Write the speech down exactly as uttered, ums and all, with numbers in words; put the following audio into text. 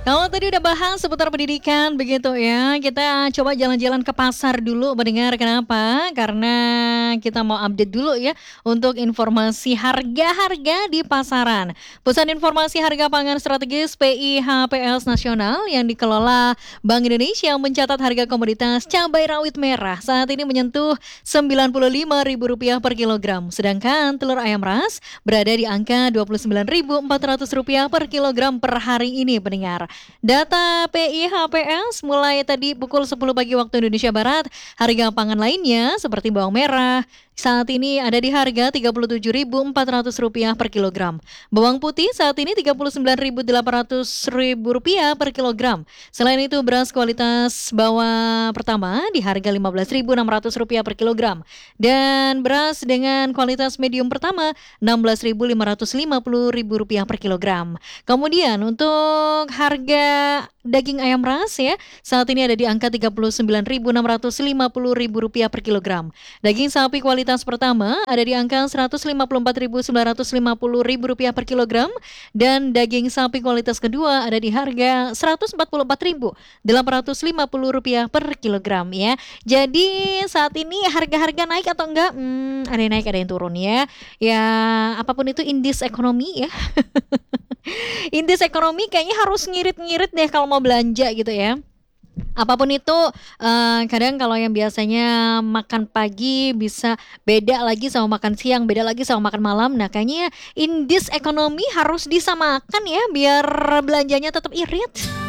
Kalau tadi udah bahas seputar pendidikan begitu ya, kita coba jalan-jalan ke pasar dulu mendengar kenapa? Karena kita mau update dulu ya untuk informasi harga-harga di pasaran. Pusat Informasi Harga Pangan Strategis P I H P S Nasional yang dikelola Bank Indonesia mencatat harga komoditas cabai rawit merah saat ini menyentuh sembilan puluh lima ribu rupiah per kilogram. Sedangkan telur ayam ras berada di angka dua puluh sembilan ribu empat ratus rupiah per kilogram per hari ini pendengar. Data P I H P S mulai tadi pukul sepuluh pagi waktu Indonesia Barat, harga pangan lainnya seperti bawang merah saat ini ada di harga tiga puluh tujuh ribu empat ratus rupiah per kilogram. Bawang putih saat ini tiga puluh sembilan ribu delapan ratus rupiah per kilogram. Selain itu beras kualitas bawah pertama di harga lima belas ribu enam ratus rupiah per kilogram. Dan beras dengan kualitas medium pertama enam belas ribu lima ratus lima puluh rupiah per kilogram. Kemudian untuk harga daging ayam ras ya, saat ini ada di angka tiga puluh sembilan ribu enam ratus lima puluh rupiah per kilogram. Daging sapi kualitas pertama ada di angka seratus lima puluh empat ribu sembilan ratus lima puluh rupiah per kilogram dan daging sapi kualitas kedua ada di harga seratus empat puluh empat ribu delapan ratus lima puluh rupiah per kilogram ya. Jadi saat ini harga-harga naik atau enggak? Hmm, ada yang naik ada yang turun ya. Ya apapun itu indeks ekonomi ya. Indeks ekonomi kayaknya harus ngirit-ngirit deh kalau mau belanja gitu ya. Apapun itu uh, kadang kalau yang biasanya makan pagi bisa beda lagi sama makan siang, beda lagi sama makan malam. Nah kayaknya indeks ekonomi harus disamakan ya biar belanjanya tetap irit.